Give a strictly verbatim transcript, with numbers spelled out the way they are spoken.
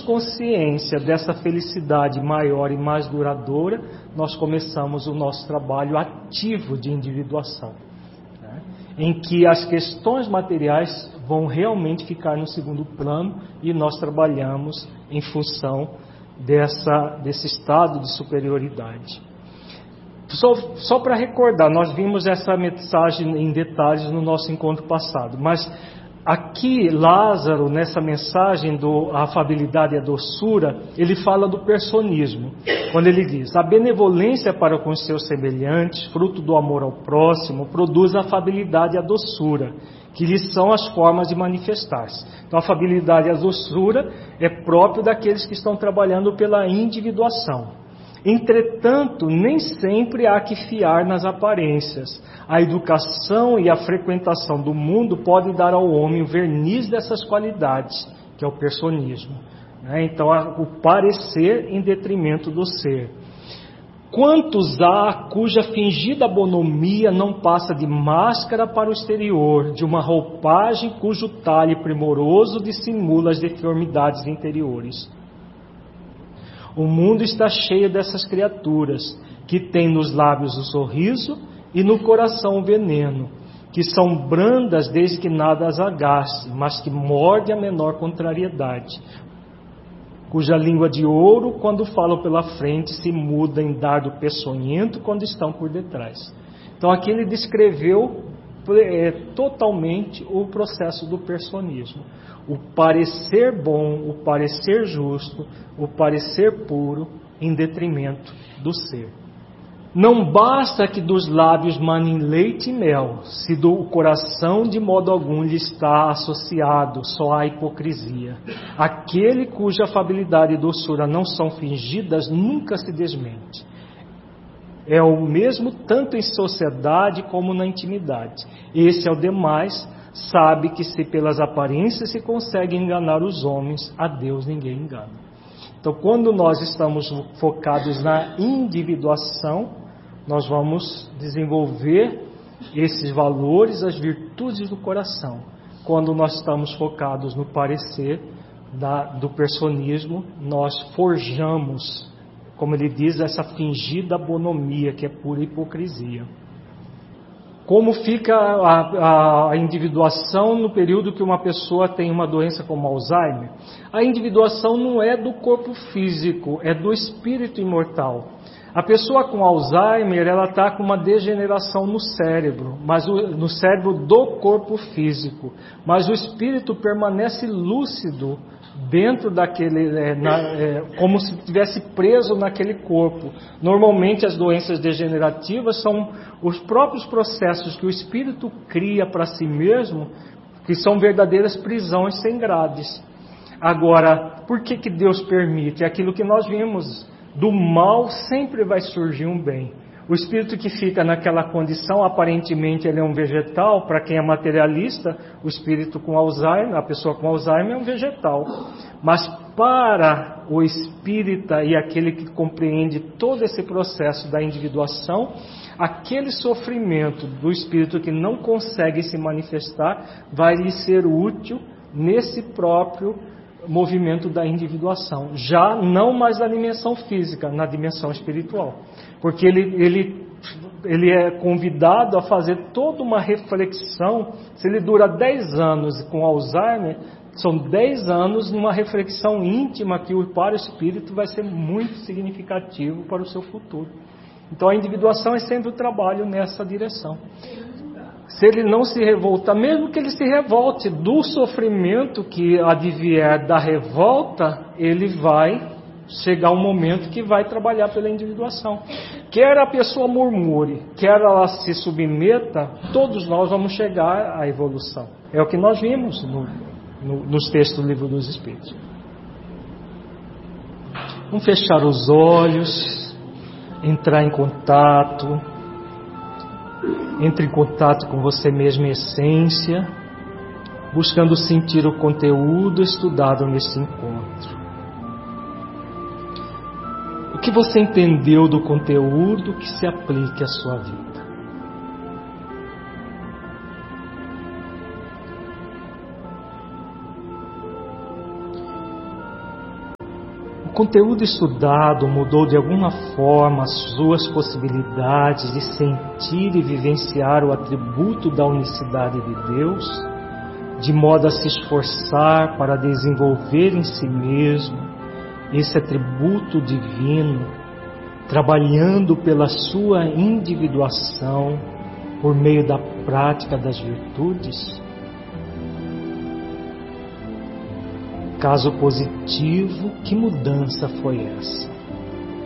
consciência dessa felicidade maior e mais duradoura, nós começamos o nosso trabalho ativo de individuação, né? Em que as questões materiais vão realmente ficar no segundo plano e nós trabalhamos em função dessa, desse estado de superioridade. Só, só para recordar, nós vimos essa mensagem em detalhes no nosso encontro passado, mas aqui Lázaro, nessa mensagem do a afabilidade e a doçura, ele fala do personismo, quando ele diz: a benevolência para com os seus semelhantes, fruto do amor ao próximo, produz a afabilidade e a doçura, que lhes são as formas de manifestar-se. Então a afabilidade e a doçura é próprio daqueles que estão trabalhando pela individuação. Entretanto, nem sempre há que fiar nas aparências. A educação e a frequentação do mundo podem dar ao homem o verniz dessas qualidades, que é o personismo, né? Então, o parecer em detrimento do ser. Quantos há cuja fingida bonomia não passa de máscara para o exterior, de uma roupagem cujo talhe primoroso dissimula as deformidades interiores? O mundo está cheio dessas criaturas, que têm nos lábios o sorriso e no coração o veneno, que são brandas desde que nada as agaste, mas que morde a menor contrariedade, cuja língua de ouro, quando falam pela frente, se muda em dardo peçonhento quando estão por detrás. Então aqui ele descreveu é, totalmente o processo do personismo. O parecer bom, o parecer justo, o parecer puro, em detrimento do ser. Não basta que dos lábios manem leite e mel, se do coração de modo algum lhe está associado só a hipocrisia. Aquele cuja afabilidade e doçura não são fingidas nunca se desmente. É o mesmo tanto em sociedade como na intimidade. Esse, ao demais, sabe que se pelas aparências se consegue enganar os homens, a Deus ninguém engana. Então, quando nós estamos focados na individuação, nós vamos desenvolver esses valores, as virtudes do coração. Quando nós estamos focados no parecer da, do personismo, nós forjamos, como ele diz, essa fingida bonomia, que é pura hipocrisia. Como fica a, a individuação no período que uma pessoa tem uma doença como Alzheimer? A individuação não é do corpo físico, é do espírito imortal. A pessoa com Alzheimer, ela está com uma degeneração no cérebro, mas o, no cérebro do corpo físico, mas o espírito permanece lúcido dentro daquele, é, na, é, como se estivesse preso naquele corpo. Normalmente as doenças degenerativas são os próprios processos que o espírito cria para si mesmo, que são verdadeiras prisões sem grades. Agora, por que que Deus permite? É aquilo que nós vimos. Do mal sempre vai surgir um bem. O espírito que fica naquela condição, aparentemente ele é um vegetal. Para quem é materialista, o espírito com Alzheimer, a pessoa com Alzheimer é um vegetal. Mas para o espírita e aquele que compreende todo esse processo da individuação, aquele sofrimento do espírito que não consegue se manifestar vai lhe ser útil nesse próprio movimento da individuação, já não mais na dimensão física, na dimensão espiritual, porque ele, ele, ele é convidado a fazer toda uma reflexão. Se ele dura dez anos com Alzheimer, são dez anos numa reflexão íntima que para o espírito vai ser muito significativo para o seu futuro. Então a individuação é sempre o trabalho nessa direção. Se ele não se revoltar, mesmo que ele se revolte do sofrimento que advier da revolta, ele vai chegar um momento que vai trabalhar pela individuação. Quer a pessoa murmure, quer ela se submeta, todos nós vamos chegar à evolução. É o que nós vimos no, no, nos textos do Livro dos Espíritos. Vamos fechar os olhos, entrar em contato. Entre em contato com você mesmo em essência, buscando sentir o conteúdo estudado nesse encontro. O que você entendeu do conteúdo que se aplique à sua vida? conteúdo estudado mudou de alguma forma as suas possibilidades de sentir e vivenciar o atributo da unicidade de Deus, de modo a se esforçar para desenvolver em si mesmo esse atributo divino, trabalhando pela sua individuação por meio da prática das virtudes? Caso positivo, que mudança foi essa?